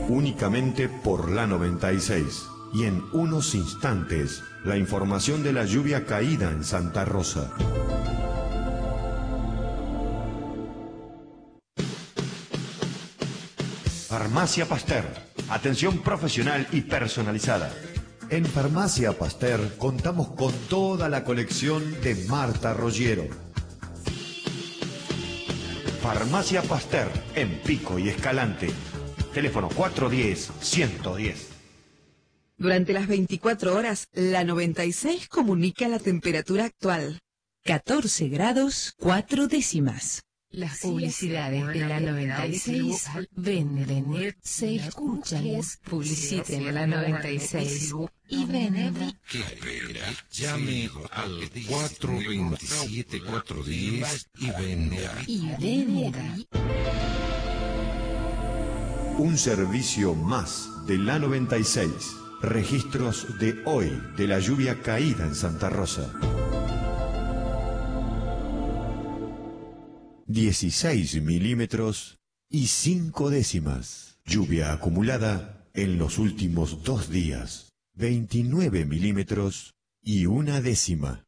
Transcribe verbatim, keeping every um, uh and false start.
únicamente por la noventa y seis. Y en unos instantes, la información de la lluvia caída en Santa Rosa. Farmacia Pasteur. Atención profesional y personalizada. En Farmacia Pasteur contamos con toda la colección de Marta Roggiero. Farmacia Pasteur, en Pico y Escalante. Teléfono cuatro uno cero, uno uno cero. Durante las veinticuatro horas, la noventa y seis comunica la temperatura actual. catorce grados, cuatro décimas. Las publicidades de la noventa y seis venden, se escuchan, publiciten la noventa y seis y venden. ¿Qué espera? Llame al cuatro dos siete, cuatro uno cero y venda. Y venda. Un servicio más de la noventa y seis. Registros de hoy de la lluvia caída en Santa Rosa. dieciséis milímetros y cinco décimas. Lluvia acumulada en los últimos dos días. veintinueve milímetros y una décima.